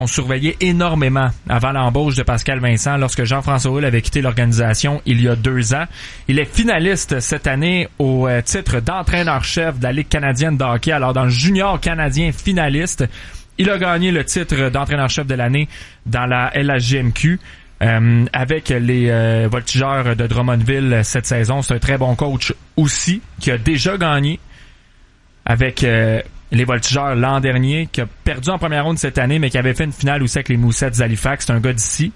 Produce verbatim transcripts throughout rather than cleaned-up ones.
On surveillait énormément avant l'embauche de Pascal Vincent lorsque Jean-François Houle avait quitté l'organisation il y a deux ans. Il est finaliste cette année au titre d'entraîneur-chef de la Ligue canadienne de hockey. Alors, dans le junior canadien finaliste, il a gagné le titre d'entraîneur-chef de l'année dans la L H J M Q euh, avec les euh, Voltigeurs de Drummondville cette saison. C'est un très bon coach aussi qui a déjà gagné avec... Euh, les Voltigeurs l'an dernier, qui a perdu en première ronde cette année, mais qui avait fait une finale aussi avec les Moussets d'Halifax. C'est un gars d'ici.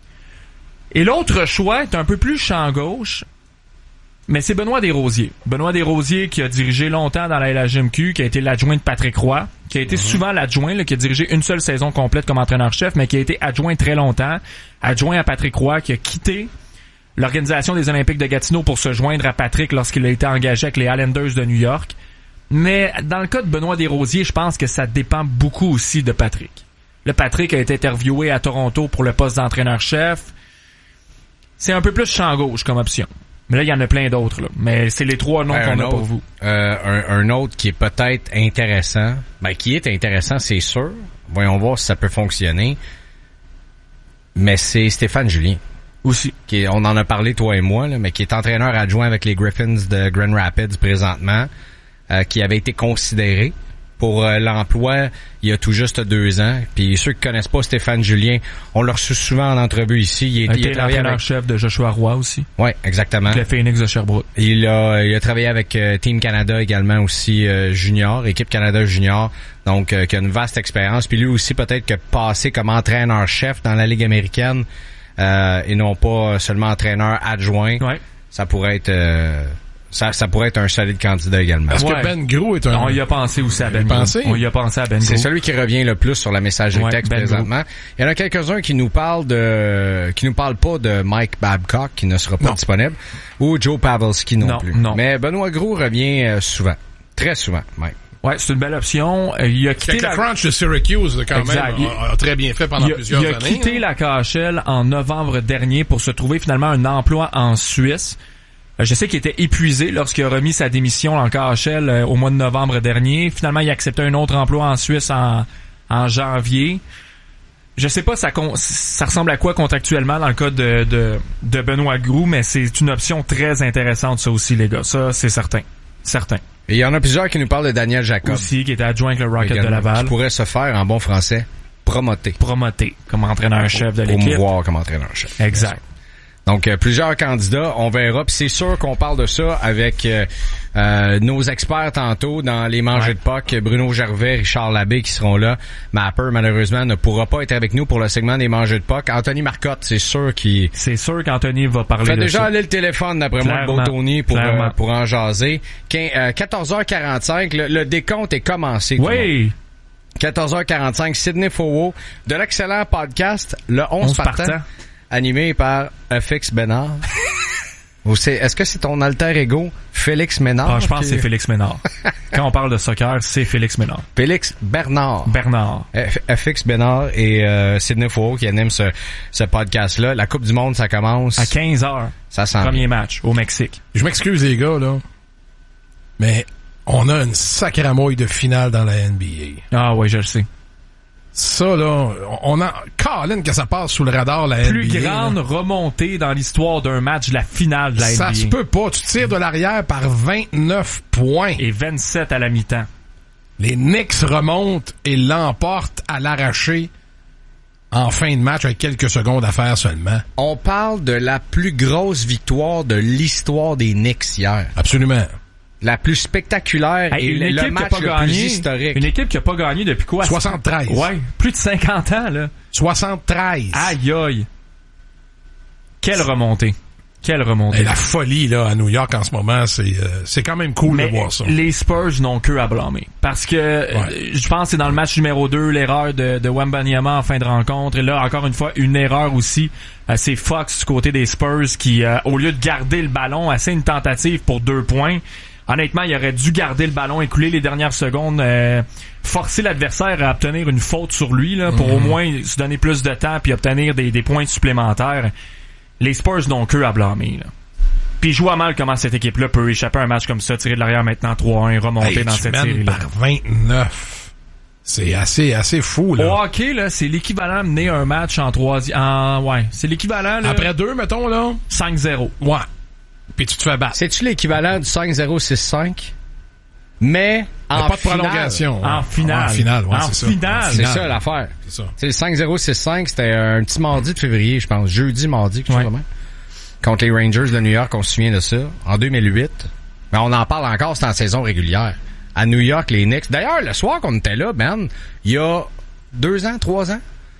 Et l'autre choix est un peu plus champ gauche, mais c'est Benoît Desrosiers. Benoît Desrosiers qui a dirigé longtemps dans la L H J M Q, qui a été l'adjoint de Patrick Roy, qui a été mm-hmm. souvent l'adjoint, là, qui a dirigé une seule saison complète comme entraîneur-chef, mais qui a été adjoint très longtemps. Adjoint à Patrick Roy, qui a quitté l'organisation des Olympiques de Gatineau pour se joindre à Patrick lorsqu'il a été engagé avec les Islanders de New York. Mais dans le cas de Benoît Desrosiers, je pense que ça dépend beaucoup aussi de Patrick. Le Patrick a été interviewé à Toronto pour le poste d'entraîneur-chef. C'est un peu plus champ gauche comme option. Mais là, il y en a plein d'autres, là. Mais c'est les trois noms ben, qu'on a autre, pour vous. Euh, un, un autre qui est peut-être intéressant. Ben, qui est intéressant, c'est sûr. Voyons voir si ça peut fonctionner. Mais c'est Stéphane Julien. Aussi. Qui est, on en a parlé, toi et moi, là, mais qui est entraîneur adjoint avec les Griffins de Grand Rapids présentement. Euh, qui avait été considéré pour euh, l'emploi il y a tout juste deux ans. Puis ceux qui connaissent pas Stéphane Julien, on l'a reçu souvent en entrevue ici. Il, il, il est l'entraîneur-chef avec... de Joshua Roy aussi. Oui, exactement. Le Phoenix de Sherbrooke. Il a, il a travaillé avec euh, Team Canada également aussi euh, junior, équipe Canada junior, donc euh, qui a une vaste expérience. Puis lui aussi peut-être que passé comme entraîneur-chef dans la Ligue américaine euh, et non pas seulement entraîneur adjoint. Ouais. Ça pourrait être... Euh, Ça, ça pourrait être un solide candidat également. Est-ce ouais. que Ben Gros est un... On y a pensé aussi à Ben Gros. On y a pensé à Ben Gros. C'est celui qui revient le plus sur la messagerie ouais, texte Ben présentement. Gros. Il y en a quelques-uns qui nous parlent de, qui nous parlent pas de Mike Babcock, qui ne sera pas non. disponible, ou Joe Pavelski non, non plus. Non. Mais Benoît Gros revient souvent. Très souvent, même. Ouais, c'est une belle option. Euh, il a quitté Avec la... le Crunch de Syracuse, quand exact. même, a, a très bien fait pendant il a, plusieurs il a années. Il a quitté hein. la K H L en novembre dernier pour se trouver finalement un emploi en Suisse. Je sais qu'il était épuisé lorsqu'il a remis sa démission en K H L euh, au mois de novembre dernier. Finalement, il a accepté un autre emploi en Suisse en, en janvier. Je sais pas ça, ça ressemble à quoi contractuellement dans le cas de, de, de Benoît Gros, mais c'est une option très intéressante ça aussi, les gars. Ça, c'est certain. Certain. Et il y en a plusieurs qui nous parlent de Daniel Jacob. Aussi, qui était adjoint avec le Rocket également, de Laval. Qui pourrait se faire, en bon français, promoter. Promoter comme entraîneur-chef de l'équipe. Promouvoir comme entraîneur-chef. Exact. Donc, euh, plusieurs candidats, on verra. Puis c'est sûr qu'on parle de ça avec euh, euh, nos experts tantôt dans les mangées ouais. de puck. Bruno Gervais, Richard Labbé qui seront là. Mapper, malheureusement, ne pourra pas être avec nous pour le segment des mangées de puck. Anthony Marcotte, c'est sûr qu'il... C'est sûr qu'Anthony va parler fait de déjà ça. aller le téléphone, d'après moi, de Beautony pour, euh, pour en jaser. quatorze heures quarante-cinq, le, le décompte est commencé. Oui! quatorze heures quarante-cinq, Sidney Fowell, de l'excellent podcast, le onze partant. partant. Animé par F X Bénard. Est-ce que c'est ton alter ego, Félix Ménard? Ah, je pense qui... que c'est Félix Ménard. Quand on parle de soccer, c'est Félix Ménard. Félix Bernard. Bernard. F X Bénard et euh, Sidney Faux qui animent ce, ce podcast-là. La Coupe du Monde, ça commence... À quinze heures. Ça sent Premier bien. match au Mexique. Je m'excuse les gars, là. Mais on a une sacramouille de finale dans la N B A. Ah oui, je le sais. Ça, là, on a... Colin, que ça passe sous le radar, la Plus N B A. Plus grande là. Remontée dans l'histoire d'un match de la finale de la ça N B A. Ça se peut pas. Tu tires de l'arrière par vingt-neuf points. Et vingt-sept à la mi-temps. Les Knicks remontent et l'emportent à l'arraché en fin de match avec quelques secondes à faire seulement. On parle de la plus grosse victoire de l'histoire des Knicks hier. Absolument. La plus spectaculaire hey, et une le match le gagné, plus historique. Une équipe qui a pas gagné depuis quoi? soixante-treize. Ouais, plus de cinquante ans, là. soixante-treize. Aïe, aïe. Quelle remontée. Quelle remontée. Et la folie, là, à New York en ce moment, c'est, euh, c'est quand même cool mais de voir ça. Les Spurs n'ont que à blâmer. Parce que, ouais. euh, je pense que c'est dans le match numéro deux, l'erreur de, de Wembanyama en fin de rencontre. Et là, encore une fois, une erreur aussi. Euh, c'est Fox du côté des Spurs qui, euh, au lieu de garder le ballon, a fait une tentative pour deux points. Honnêtement, il aurait dû garder le ballon, écouler les dernières secondes, euh, forcer l'adversaire à obtenir une faute sur lui là, pour mmh. au moins se donner plus de temps puis obtenir des, des points supplémentaires. Les Spurs n'ont que à blâmer. Là. Puis je vois mal comment cette équipe-là peut échapper à un match comme ça, tirer de l'arrière maintenant trois un, remonter hey, dans cette série-là. Par vingt-neuf. C'est assez, assez fou, là. Au hockey, là, c'est l'équivalent de mener un match en troisième, en, ouais, c'est l'équivalent, là. Après deux, mettons, là. cinq zéro. Ouais. Puis tu te fais battre. C'est-tu l'équivalent du cinq zéro six cinq? Mais, en pas de prolongation. Ouais. En finale. En finale, ouais, en c'est finale. ça. C'est ça l'affaire. C'est ça. C'est le cinq zéro six cinq, c'était un petit mardi de février, je pense. Jeudi, mardi, quelque chose Ouais. comme ça. Contre les Rangers de New York, on se souvient de ça. En deux mille huit. Mais on en parle encore, c'était en saison régulière. À New York, les Knicks. D'ailleurs, le soir qu'on était là, Ben, il y a deux ans, trois ans,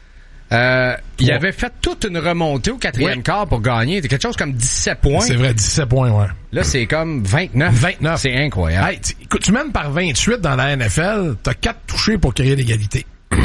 euh, il avait fait toute une remontée au quatrième Oui. quart pour gagner. C'était quelque chose comme dix-sept points. C'est vrai, dix-sept points, ouais. Là, c'est comme vingt-neuf. vingt-neuf. C'est incroyable. Hey, tu, écoute, tu mènes par vingt-huit dans la N F L, t'as quatre touchés pour créer l'égalité.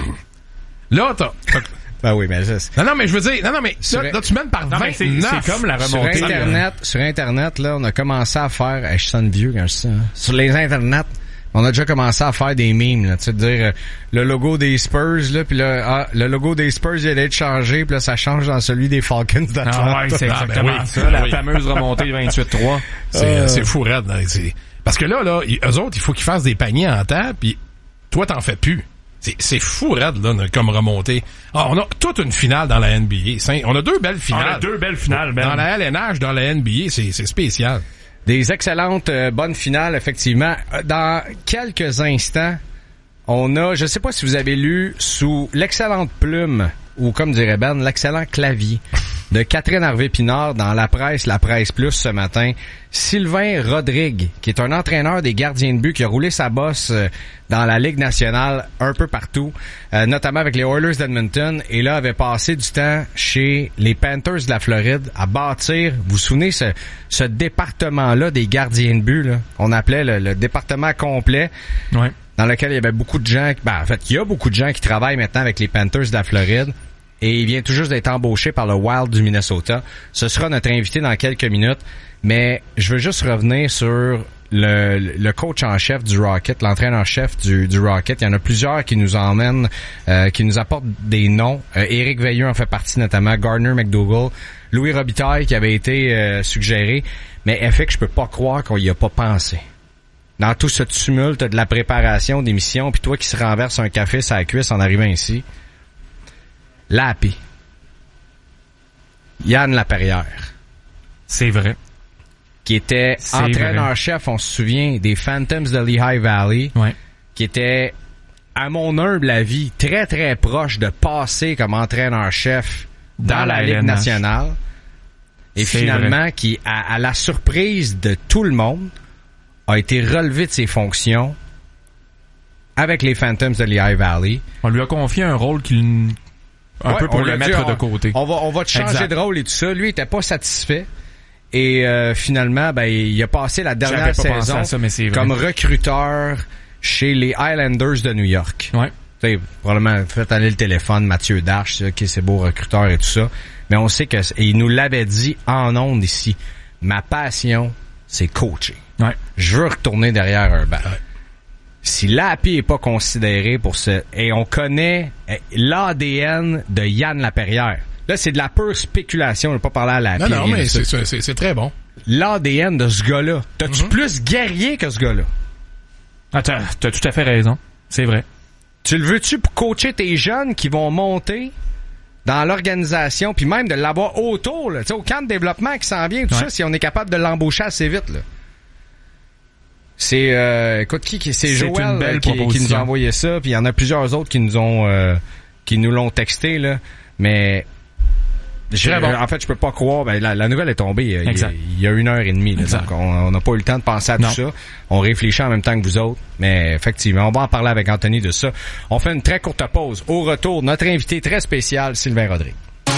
Là, t'as... t'as- Ben oui, mais ça, c'est... Non, non, mais je veux dire, non, non, mais Sur- là, là, tu mènes par Non, mais c'est, vingt-neuf. c'est comme la Sur remontée. Internet, sur Internet, là, on a commencé à faire, hey, je sonne vieux quand je dis ça, hein. Sur les Internets, on a déjà commencé à faire des memes, là, tu sais, de dire, euh, le logo des Spurs, là, puis là, ah, le logo des Spurs, il allait être changé, puis là, ça change dans celui des Falcons d'Atlanta. Ah ouais, c'est Ah, ben exactement oui. ça, la Oui. fameuse remontée vingt-huit trois. C'est, Euh. c'est fou raide, là. C'est... Parce que là, là, ils- eux autres, il faut qu'ils fassent des paniers en temps, puis toi, t'en fais plus. C'est, c'est fou raide, là, comme remontée. Ah, on a toute une finale dans la N B A. C'est- On a deux belles On finales. a deux belles finales, Ben. Dans la L N H, dans la N B A, c'est, c'est spécial. Des excellentes euh, bonnes finales, effectivement. Euh, Dans quelques instants, on a, je sais pas si vous avez lu, sous l'excellente plume, ou comme dirait Ben, l'excellent clavier de Catherine Harvey-Pinard dans la presse, la presse plus ce matin, Sylvain Rodrigue, qui est un entraîneur des gardiens de but, qui a roulé sa bosse euh, dans la Ligue nationale un peu partout, euh, notamment avec les Oilers d'Edmonton, et là avait passé du temps chez les Panthers de la Floride à bâtir, vous vous souvenez, ce, ce département-là des gardiens de but, là, on appelait le, le département complet, Ouais. dans lequel il y avait beaucoup de gens, ben, en fait, il y a beaucoup de gens qui travaillent maintenant avec les Panthers de la Floride, et il vient tout juste d'être embauché par le Wild du Minnesota. Ce sera notre invité dans quelques minutes, mais je veux juste revenir sur le, le coach en chef du Rocket, l'entraîneur-chef du, du Rocket. Il y en a plusieurs qui nous emmènent, euh, qui nous apportent des noms. Euh, Éric Veilleux en fait partie notamment, Gardner McDougall, Louis Robitaille qui avait été euh, suggéré, mais F X, je peux pas croire qu'on y a pas pensé. Dans tout ce tumulte de la préparation d'émissions, puis toi qui se renverse un café sur la cuisse en arrivant ici, Lappy, Yann Laperrière, C'est vrai. qui était C'est entraîneur-chef, on se souvient, des Phantoms de Lehigh Valley, Ouais. qui était, à mon humble avis, très très proche de passer comme entraîneur-chef dans, Dans la, la Ligue L N H. nationale. Et C'est finalement, qui, à, à la surprise de tout le monde, a été relevé de ses fonctions avec les Phantoms de Lehigh Valley. On lui a confié un rôle qu'il... un Ouais, peu pour on le l'a dit, mettre on- de côté. On va, on va te changer Exact. de rôle et tout ça. Lui, il était pas satisfait. Et euh, finalement, ben, il a passé la dernière J'avais pas pensé saison à ça, mais c'est vrai. comme recruteur chez les Highlanders de New York. Ouais. Tu sais, probablement, faites aller le téléphone, Mathieu Darche, ok, c'est beau recruteur et tout ça. Mais on sait que, et il nous l'avait dit en ondes ici, ma passion, c'est coacher. Ouais. Je veux retourner derrière un banc. Si Lappy est pas considéré pour ce... Et on connaît eh, l'A D N de Yann Laperrière. Là, c'est de la pure spéculation. On ne va pas parler à Lappy. Non, non, rien mais de ça. c'est, c'est, c'est très bon. L'A D N de ce gars-là. T'as-tu Mhm. plus guerrier que ce gars-là? Ah, t'as, t'as tout à fait raison. C'est vrai. Tu le veux-tu pour coacher tes jeunes qui vont monter dans l'organisation, puis même de l'avoir autour, là, tu sais, au camp de développement qui s'en vient, tout Ouais. ça, si on est capable de l'embaucher assez vite, là. C'est, euh, écoute, qui, qui c'est, C'est Joël une belle euh, qui, qui nous proposition. a envoyé ça, puis il y en a plusieurs autres qui nous ont, euh, qui nous l'ont texté, là, mais je, Très bon. en fait, je peux pas croire, ben, la, la nouvelle est tombée euh, il y, a, Exact. il y a une heure et demie, là, Exact. donc on n'a pas eu le temps de penser à Non. tout ça. On réfléchit en même temps que vous autres, mais effectivement, on va en parler avec Anthony de ça. On fait une très courte pause. Au retour, notre invité très spécial, Sylvain Rodrigue.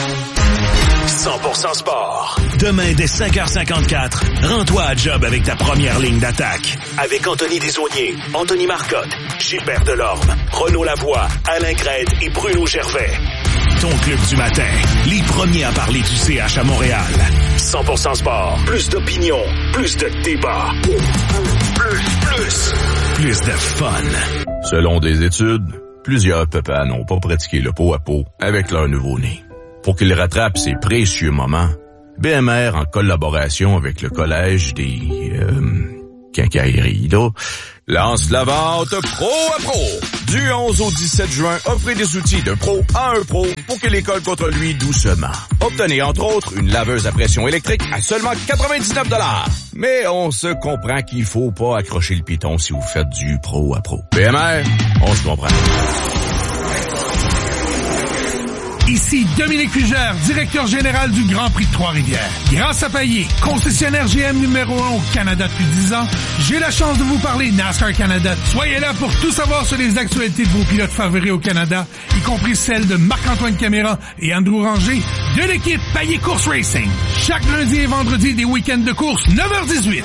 cent pour cent sport. Demain, dès cinq heures cinquante-quatre, rends-toi à job avec ta première ligne d'attaque. Avec Anthony Desaulniers, Anthony Marcotte, Gilbert Delorme, Renaud Lavoie, Alain Crête et Bruno Gervais. Ton club du matin, les premiers à parler du C H à Montréal. cent pour cent sport, plus d'opinion, plus de débat. Plus, plus, plus de fun. Selon des études, plusieurs papas n'ont pas pratiqué le pot à pot avec leur nouveau-né. Pour qu'ils rattrapent ces précieux moments, B M R, en collaboration avec le Collège des... Euh, quincaillerie, là. Lance la vente pro à pro. Du onze au dix-sept juin, offrez des outils d'un pro à un pro pour que l'école contre lui doucement. Obtenez entre autres une laveuse à pression électrique à seulement quatre-vingt-dix-neuf dollars. Mais on se comprend qu'il faut pas accrocher le piton si vous faites du pro à pro. P M R, on se comprend. Ici Dominique Fugère, directeur général du Grand Prix de Trois-Rivières. Grâce à Payet, concessionnaire G M numéro un au Canada depuis dix ans, j'ai la chance de vous parler NASCAR Canada. Soyez là pour tout savoir sur les actualités de vos pilotes favoris au Canada, y compris celles de Marc-Antoine Caméra et Andrew Ranger de l'équipe Payet Course Racing. Chaque lundi et vendredi des week-ends de course, neuf heures dix-huit.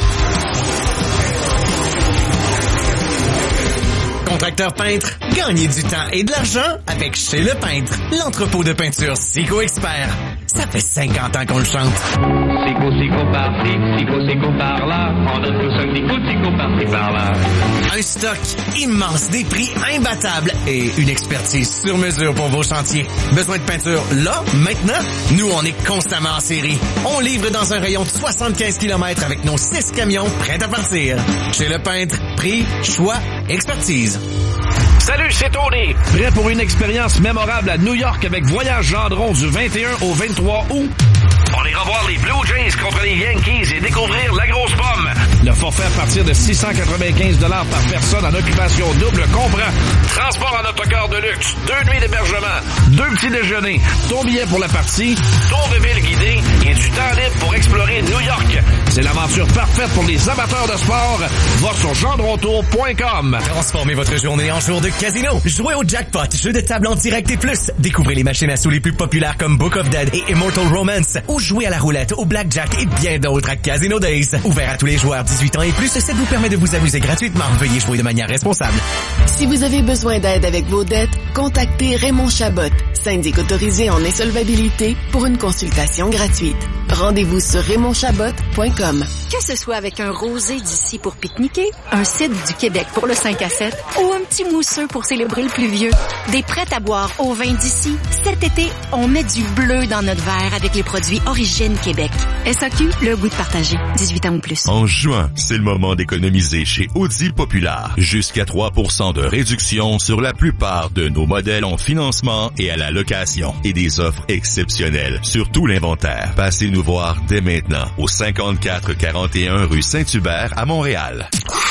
Contracteur peintre, gagnez du temps et de l'argent avec Chez Le Peintre, l'entrepôt de peinture Sico Expert. Ça fait cinquante ans qu'on le chante. Sico, Sico par-ci, Sico, Sico par-là, on donne tous un petit coup de Sico par-ci par-là. Un stock immense, des prix imbattables et une expertise sur mesure pour vos chantiers. Besoin de peinture là, maintenant? Nous, on est constamment en série. On livre dans un rayon de soixante-quinze kilomètres avec nos six camions prêts à partir. Chez Le Peintre, prix, choix, expertise. Salut, c'est Tony. Prêt pour une expérience mémorable à New York avec Voyage Gendron du vingt et un au vingt-trois août? On ira voir les Blue Jays contre les Yankees et découvrir la grosse pomme. Le forfait à partir de six cent quatre-vingt-quinze dollars par personne en occupation double comprend transport en autocar de luxe, deux nuits d'hébergement, deux petits déjeuners, ton billet pour la partie, tour de ville guidé et du temps libre pour explorer New York. C'est l'aventure parfaite pour les amateurs de sport. Va sur gendrontour point com. Transformez votre journée en jour de casino. Jouez au jackpot, jeu de table en direct et plus. Découvrez les machines à sous les plus populaires comme Book of Dead et Immortal Romance. Ou jouez à la roulette, au blackjack et bien d'autres à Casino Days. Ouvert à tous les joueurs dix-huit ans et plus, ça vous permet de vous amuser gratuitement. Veuillez jouer de manière responsable. Si vous avez besoin d'aide avec vos dettes, contactez Raymond Chabot, syndic autorisé en insolvabilité, pour une consultation gratuite. Rendez-vous sur raymond chabot point com. Que ce soit avec un rosé d'ici pour pique-niquer, un cidre du Québec pour le cinq à sept ou un petit mousseux pour célébrer le pluvieux, des prêts à boire au vin d'ici, cet été, on met du bleu dans notre verre avec les produits Origine Québec. S A Q, le goût de partager. dix-huit ans ou plus. En juin, c'est le moment d'économiser chez Audi Populaire. Jusqu'à trois pour cent de réduction sur la plupart de nos modèles en financement et à la location. Et des offres exceptionnelles sur tout l'inventaire. Passez nous voir dès maintenant au cinquante-quatre quarante et un rue Saint-Hubert à Montréal.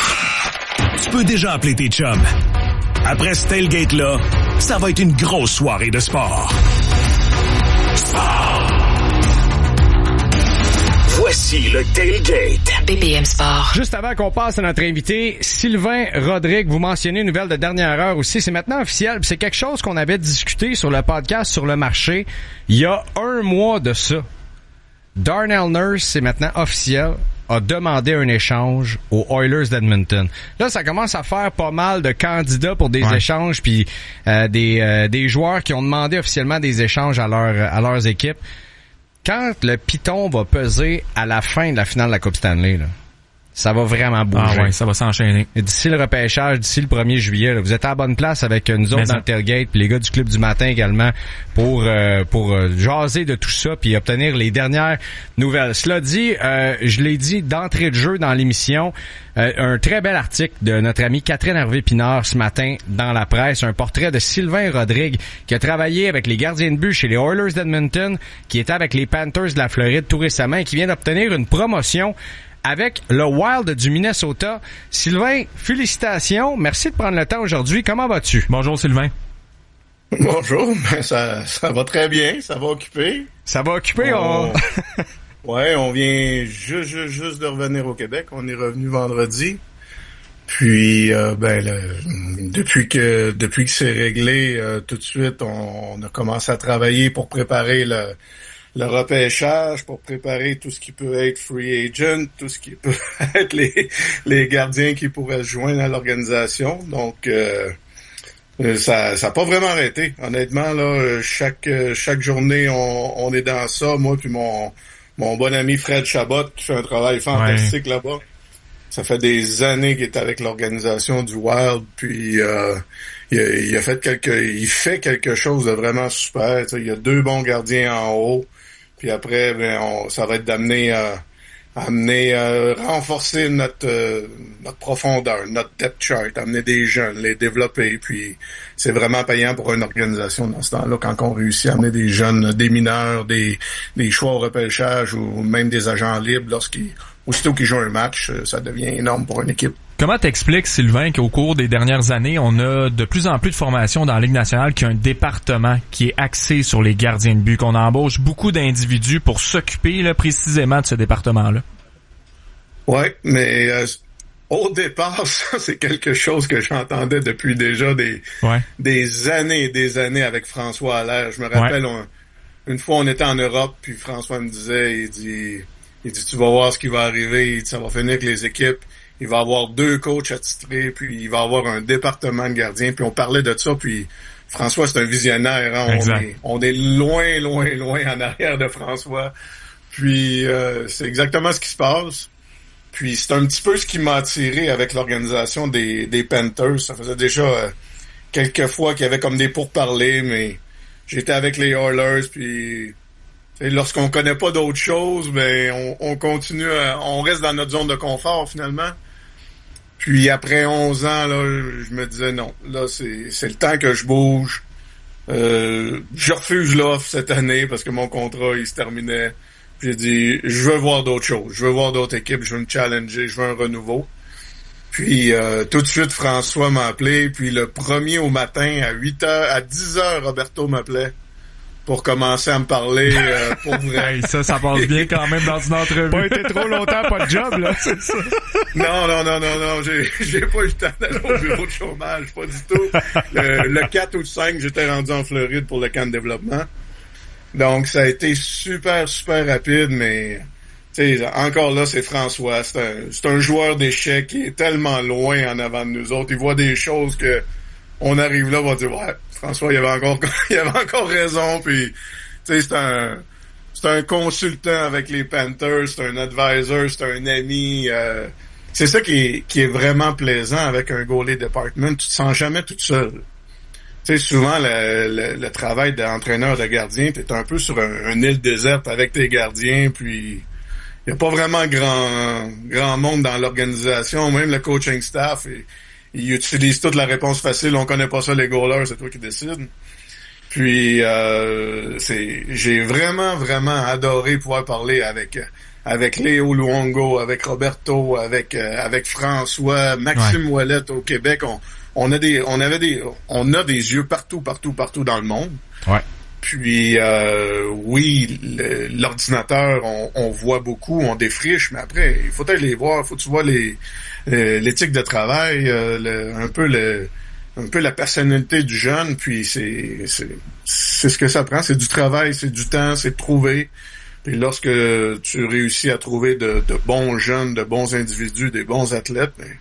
Tu peux déjà appeler tes chums. Après ce tailgate-là, ça va être une grosse soirée de sport. Sport! Voici le tailgate. B P M Sport. Juste avant qu'on passe à notre invité, Sylvain Rodrigue, vous mentionnez une nouvelle de dernière heure aussi. C'est maintenant officiel. C'est quelque chose qu'on avait discuté sur le podcast sur le marché il y a un mois de ça. Darnell Nurse, c'est maintenant officiel, a demandé un échange aux Oilers d'Edmonton. Là, ça commence à faire pas mal de candidats pour des ouais. échanges, puis euh, des euh, des joueurs qui ont demandé officiellement des échanges à leur à leurs équipes. Quand le piton va peser à la fin de la finale de la Coupe Stanley, là, ça va vraiment bouger. Ah ouais, ça va s'enchaîner. Et d'ici le repêchage, d'ici le premier juillet, là, vous êtes à la bonne place avec nous autres dans le tailgate, puis les gars du Club du Matin également, pour euh, pour euh, jaser de tout ça, puis obtenir les dernières nouvelles. Cela dit, euh, je l'ai dit d'entrée de jeu dans l'émission, euh, un très bel article de notre amie Catherine Hervé-Pinard ce matin dans la presse, un portrait de Sylvain Rodrigue, qui a travaillé avec les gardiens de but chez les Oilers d'Edmonton, qui était avec les Panthers de la Floride tout récemment, et qui vient d'obtenir une promotion avec le Wild du Minnesota. Sylvain, félicitations. Merci de prendre le temps aujourd'hui. Comment vas-tu? Bonjour, Sylvain. Bonjour. Ben, ça, ça va très bien. Ça va occuper. Ça va occuper, on... on... ouais, on vient juste, juste, juste de revenir au Québec. On est revenu vendredi. Puis, euh, ben, le... depuis que, depuis que c'est réglé, euh, tout de suite, on... on a commencé à travailler pour préparer le, le repêchage, pour préparer tout ce qui peut être free agent, tout ce qui peut être les, les gardiens qui pourraient se joindre à l'organisation. Donc, euh, ça, ça a pas vraiment arrêté. Honnêtement, là, chaque, chaque journée, on, on est dans ça. Moi puis mon, mon bon ami Fred Chabot, qui fait un travail fantastique ouais. là-bas. Ça fait des années qu'il est avec l'organisation du Wild, puis euh, il, a, il a fait quelque, il fait quelque chose de vraiment super. Tu sais, il y a deux bons gardiens en haut. Puis après, ben, on, ça va être d'amener euh, amener, euh, renforcer notre euh, notre profondeur, notre depth chart, amener des jeunes, les développer, puis c'est vraiment payant pour une organisation dans ce temps-là quand on réussit à amener des jeunes, des mineurs, des des choix au repêchage ou même des agents libres lorsqu'ils aussitôt qu'ils jouent un match, ça devient énorme pour une équipe. Comment t'expliques, Sylvain, qu'au cours des dernières années, on a de plus en plus de formations dans la Ligue nationale qui a un département qui est axé sur les gardiens de but, qu'on embauche beaucoup d'individus pour s'occuper là, précisément de ce département-là? Ouais, mais euh, au départ, ça, c'est quelque chose que j'entendais depuis déjà des ouais. des années et des années avec François Allaire. Je me rappelle, ouais. on, une fois, on était en Europe, puis François me disait, il dit, il dit, tu vas voir ce qui va arriver, il dit, ça va finir avec les équipes. Il va avoir deux coachs attitrés, puis il va avoir un département de gardiens. Puis on parlait de ça, puis François, c'est un visionnaire. Hein? On, est, on est loin, loin, loin en arrière de François. Puis euh, c'est exactement ce qui se passe. Puis c'est un petit peu ce qui m'a attiré avec l'organisation des, des Panthers. Ça faisait déjà euh, quelques fois qu'il y avait comme des pourparlers, mais j'étais avec les Oilers, puis et lorsqu'on connaît pas d'autres choses, ben on, on continue, à, on reste dans notre zone de confort finalement. Puis après onze ans, là, je me disais non, là c'est c'est le temps que je bouge. Euh, je refuse l'offre cette année parce que mon contrat il se terminait. Puis j'ai dit je veux voir d'autres choses, je veux voir d'autres équipes, je veux me challenger, je veux un renouveau. Puis euh, tout de suite François m'a appelé, puis le premier au matin à huit heures, à dix heures, Roberto m'appelait pour commencer à me parler euh, pour vrai. Hey, ça, ça passe bien quand même dans une entrevue. Pas été trop longtemps, pas de job, là, c'est ça. Non, non, non, non, non, j'ai, j'ai pas eu le temps d'aller au bureau de chômage, pas du tout. Le, le quatre ou le cinq, j'étais rendu en Floride pour le camp de développement. Donc, ça a été super, super rapide, mais, tu sais, encore là, c'est François. C'est un, c'est un joueur d'échecs qui est tellement loin en avant de nous autres. Il voit des choses que on arrive là, on va dire, ouais, François, il avait encore, il avait encore raison, puis, tu sais, c'est un, c'est un consultant avec les Panthers, c'est un advisor, c'est un ami, euh, c'est ça qui est, qui est vraiment plaisant avec un goalie department, tu te sens jamais tout seul. Tu sais, souvent, le, le, le travail d'entraîneur de gardien, t'es un peu sur un, une île déserte avec tes gardiens, puis il y a pas vraiment grand, grand monde dans l'organisation, même le coaching staff, et, ils utilisent toute la réponse facile. On connaît pas ça, les goalers, c'est toi qui décides. Puis, euh, c'est, j'ai vraiment, vraiment adoré pouvoir parler avec, avec Léo Luongo, avec Roberto, avec, euh, avec François, Maxime ouais. Ouellette au Québec. On, on a des, on avait des, on a des yeux partout, partout, partout dans le monde. Ouais. Puis, euh, oui, le, l'ordinateur, on, on voit beaucoup, on défriche, mais après, il faut aller les voir, faut que tu vois les, euh, l'éthique de travail, euh, le, un peu le, un peu la personnalité du jeune, puis c'est, c'est, c'est ce que ça prend, c'est du travail, c'est du temps, c'est de trouver. Puis lorsque tu réussis à trouver de, de bons jeunes, de bons individus, des bons athlètes, ben,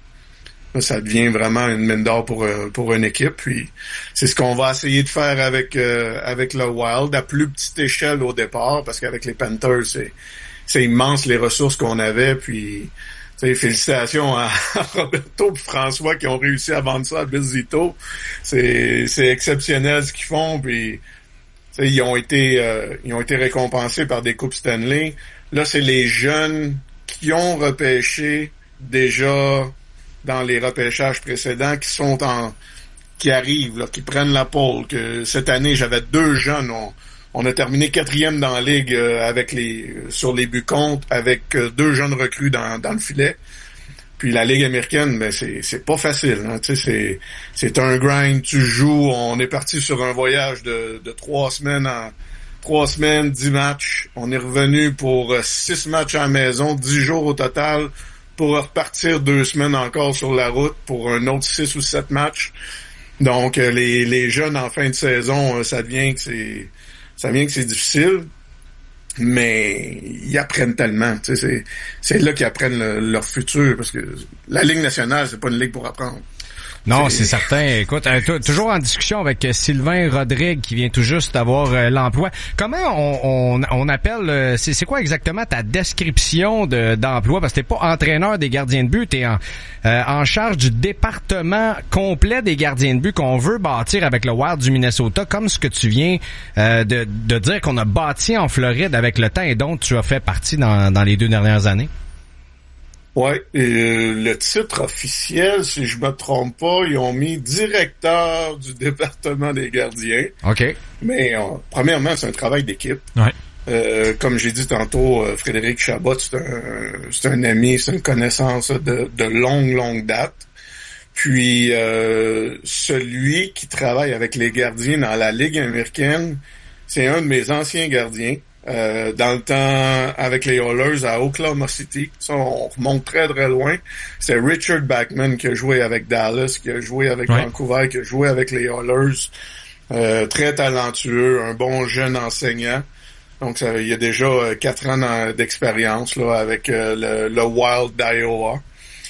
ça devient vraiment une mine d'or pour pour une équipe. Puis c'est ce qu'on va essayer de faire avec euh, avec le Wild à plus petite échelle au départ, parce qu'avec les Panthers, c'est c'est immense les ressources qu'on avait. Puis félicitations à, à Roberto et François qui ont réussi à vendre ça à Bizzito. C'est c'est exceptionnel ce qu'ils font. Puis ils ont été euh, ils ont été récompensés par des coupes Stanley. Là, c'est les jeunes qui ont repêché déjà dans les repêchages précédents qui sont en qui arrivent, là, qui prennent la pole. Que cette année, j'avais deux jeunes. On, on a terminé quatrième dans la ligue euh, avec les sur les buts contre, avec euh, deux jeunes recrues dans, dans le filet. Puis la Ligue américaine, ben c'est c'est pas facile. Hein, tu sais, c'est c'est un grind. Tu joues. On est parti sur un voyage de, de trois semaines en trois semaines, dix matchs. On est revenu pour euh, six matchs à la maison, dix jours au total, pour repartir deux semaines encore sur la route pour un autre six ou sept matchs. Donc euh, les les jeunes en fin de saison, euh, ça devient que c'est ça devient que c'est difficile, mais ils apprennent tellement. Tu sais, c'est c'est là qu'ils apprennent le, leur futur, parce que la Ligue nationale, c'est pas une ligue pour apprendre. Non, c'est, c'est certain. Écoute, euh, t- toujours en discussion avec euh, Sylvain Rodrigue qui vient tout juste d'avoir euh, l'emploi. Comment on, on, on appelle, euh, c'est, c'est quoi exactement ta description de, d'emploi? Parce que t'es pas entraîneur des gardiens de but, t'es en, euh, en charge du département complet des gardiens de but qu'on veut bâtir avec le Wild du Minnesota, comme ce que tu viens euh, de, de dire qu'on a bâti en Floride avec le temps et dont tu as fait partie dans, dans les deux dernières années. Ouais, et le titre officiel, si je me trompe pas, ils ont mis directeur du département des gardiens. OK. Mais euh, premièrement, c'est un travail d'équipe. Ouais. Euh, comme j'ai dit tantôt, euh, Frédéric Chabot, c'est un, c'est un ami, c'est une connaissance de, de longue, longue date. Puis euh, celui qui travaille avec les gardiens dans la Ligue américaine, c'est un de mes anciens gardiens. Euh, dans le temps, avec les Oilers à Oklahoma City, ça, on remonte très très loin. C'est Richard Backman qui a joué avec Dallas, qui a joué avec ouais. Vancouver, qui a joué avec les Oilers. Euh, très talentueux, un bon jeune enseignant. Donc, ça, il y a déjà euh, quatre ans d'expérience là avec euh, le, le Wild d'Iowa.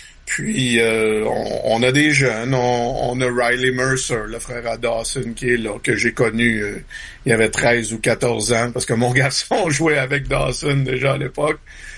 Puis, euh, on, on a des jeunes. On, on a Riley Mercer, le frère à Dawson, qui est là, que j'ai connu. Euh, il avait treize ou quatorze ans, parce que mon garçon jouait avec Dawson déjà à l'époque.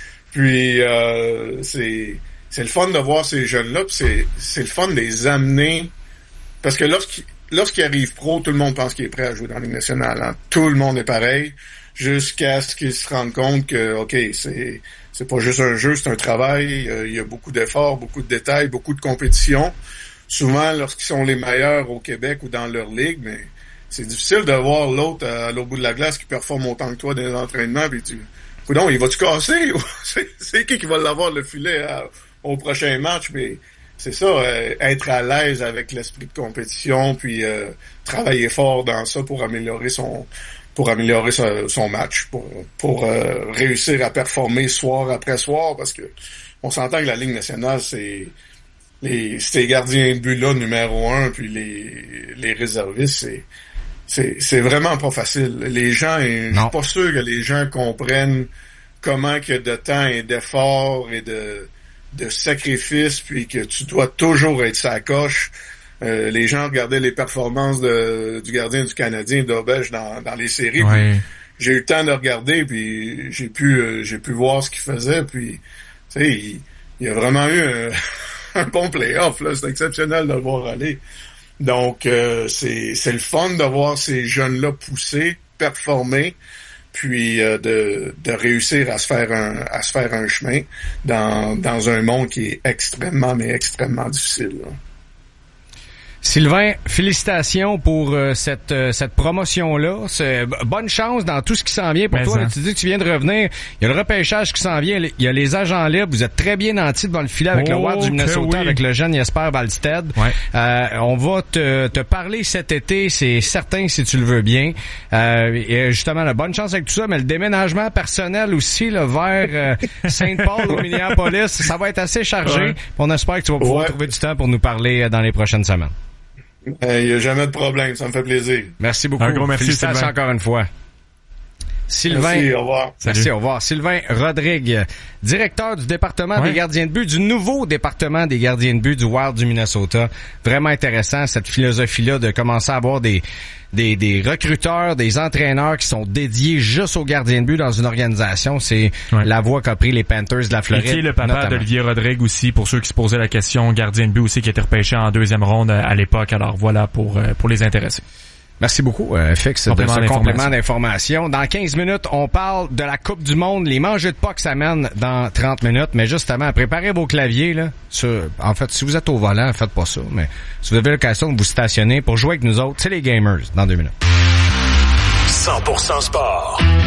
Puis, euh, c'est c'est le fun de voir ces jeunes-là. Puis c'est c'est le fun de les amener. Parce que lorsqu'ils lorsqu'ils arrivent pro, tout le monde pense qu'il est prêt à jouer dans la Ligue nationale. Hein. Tout le monde est pareil, jusqu'à ce qu'ils se rendent compte que, OK, c'est... C'est pas juste un jeu, c'est un travail. Euh, il y a beaucoup d'efforts, beaucoup de détails, beaucoup de compétition. Souvent, lorsqu'ils sont les meilleurs au Québec ou dans leur ligue, mais c'est difficile de voir l'autre à l'autre bout de la glace qui performe autant que toi dans les entraînements. Puis tu, coudonc, il va-tu casser? c'est, c'est qui qui va l'avoir le filet à, au prochain match? Mais c'est ça, euh, être à l'aise avec l'esprit de compétition, puis euh, travailler fort dans ça pour améliorer son pour améliorer son, son match, pour pour euh, réussir à performer soir après soir, parce que on s'entend que la Ligue nationale, c'est les ces gardiens de but là numéro un, puis les les réservistes, c'est c'est c'est vraiment pas facile. Les gens, je suis pas sûr que les gens comprennent comment qu'il y a de temps et d'efforts et de de sacrifices, puis que tu dois toujours être sa coche. Euh, les gens regardaient les performances de, du gardien du Canadien, d'Auberge, dans, dans les séries. Ouais. J'ai eu le temps de regarder, puis j'ai pu euh, j'ai pu voir ce qu'il faisait. Puis, tu sais, il, il a vraiment eu un, un bon play-off. Là, c'est exceptionnel de le voir aller. Donc, euh, c'est c'est le fun de voir ces jeunes-là pousser, performer, puis euh, de de réussir à se faire un à se faire un chemin dans dans un monde qui est extrêmement mais extrêmement difficile. Là. Sylvain, félicitations pour euh, cette euh, cette promotion-là. C'est, bonne chance dans tout ce qui s'en vient pour Mais toi. Là, tu dis que tu viens de revenir. Il y a le repêchage qui s'en vient. Il y a les agents libres. Vous êtes très bien nantis devant le filet avec oh, le Wild du Minnesota, oui. avec le jeune Jesper Wallstedt. Ouais. Euh, on va te, te parler cet été, c'est certain, si tu le veux bien. Euh, et justement, la bonne chance avec tout ça, mais le déménagement personnel aussi là, vers euh, Saint-Paul au Minneapolis, ça va être assez chargé. Ouais. On espère que tu vas pouvoir ouais. trouver du temps pour nous parler dans les prochaines semaines. Il euh, n'y a jamais de problème, ça me fait plaisir. Merci beaucoup. Un gros merci, félicitations Sylvain. encore une fois. Sylvain, merci, au revoir. Merci, au revoir. Sylvain Rodrigue, directeur du département ouais. des gardiens de but, du nouveau département des gardiens de but du Wild du Minnesota. Vraiment intéressant, cette philosophie-là de commencer à avoir des, des, des recruteurs, des entraîneurs qui sont dédiés juste aux gardiens de but dans une organisation. C'est ouais. la voie qu'a pris les Panthers de la Floride. Et qui est le papa d'Olivier Rodrigue aussi, pour ceux qui se posaient la question, gardien de but aussi qui a été repêché en deuxième ronde à l'époque. Alors voilà pour, pour les intéressés. Merci beaucoup, euh, Fix, de ce complément d'information. Dans quinze minutes, on parle de la Coupe du Monde. Les mangeux de puck s'amènent dans trente minutes. Mais justement, préparez vos claviers. Là. Sur, en fait, si vous êtes au volant, faites pas ça. Mais si vous avez l'occasion de vous stationner pour jouer avec nous autres, c'est les gamers dans deux minutes. cent pour cent sport.